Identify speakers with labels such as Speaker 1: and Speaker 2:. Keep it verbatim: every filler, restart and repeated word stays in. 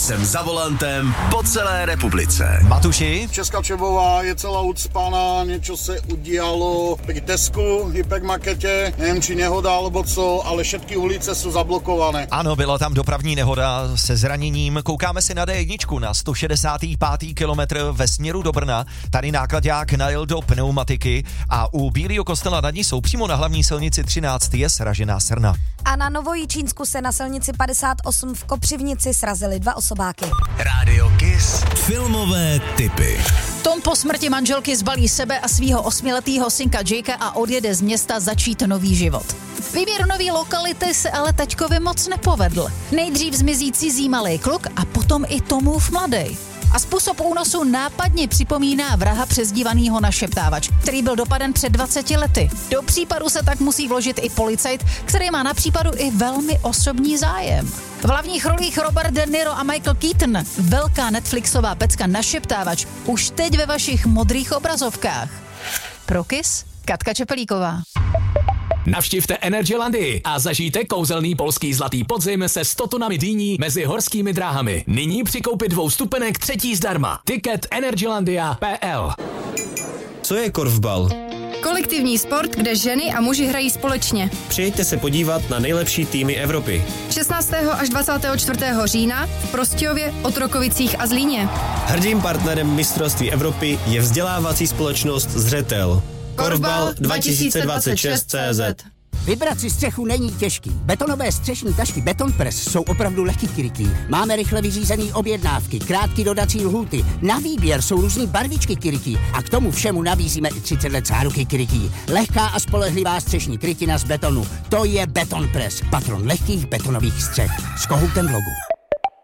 Speaker 1: jsem za volantem po celé republice.
Speaker 2: Matuši?
Speaker 3: Česká Čebová je celá ucpaná, niečo sa udialo v Tesku, hypermarkete, neviem či nehoda alebo co, ale všetky ulice sú zablokované.
Speaker 2: Ano, byla tam dopravní nehoda se zraněním. Koukáme si na dé jedna na sto šedesátý pátý kilometr ve směru do Brna. Tady nákladák najel do pneumatiky a u Bílého kostela nad Nisou přímo na hlavní silnici třináct je sražená srna.
Speaker 4: A na Novojičínsku se na silnici padesát osm v Kopřivnici srazily dva osobáky.
Speaker 1: Rádio Kiss. Filmové tipy.
Speaker 5: Tom po smrti manželky zbalí sebe a svýho osmiletýho synka Jakea a odjede z města začít nový život. Výběr nový lokality se ale taťkovi moc nepovedl. Nejdřív zmizí cizí malej kluk a potom i Tomův mladej. A způsob únosu nápadně připomíná vraha přezdívanýho Našeptávač, který byl dopaden před dvaceti lety. Do případu se tak musí vložit i policajt, který má na případu i velmi osobní zájem. V hlavních rolích Robert De Niro a Michael Keaton, velká Netflixová pecka Našeptávač, už teď ve vašich modrých obrazovkách. Pro Kiss, Katka Čepelíková.
Speaker 6: Navštivte Energylandii a zažijte kouzelný polský zlatý podzim se sto tunami dýní mezi horskými dráhami. Nyní při koupi dvou stupenek třetí zdarma. Tiket energylandia tečka pé el.
Speaker 7: Co je korfbal?
Speaker 8: Kolektivní sport, kde ženy a muži hrají společně.
Speaker 7: Přijďte se podívat na nejlepší týmy Evropy.
Speaker 8: šestnáctého až dvacátého čtvrtého října v Prostějově, Otrokovicích a Zlíně.
Speaker 7: Hrdým partnerem mistrovství Evropy je vzdělávací společnost Zřetel. Korfbal dva tisíce dvacet šest tečka cé zet.
Speaker 9: Vybrat si střechu není těžký. Betonové střešní tašky Beton Press jsou opravdu lehký krytí. Máme rychle vyřízený objednávky, krátké dodací lhůty. Na výběr jsou různý barvičky krytí a k tomu všemu nabízíme i třicet let záruky krytí. Lehká a spolehlivá střešní krytina z betonu. To je Beton Press, patron lehkých betonových střech. S kohoutem v logu.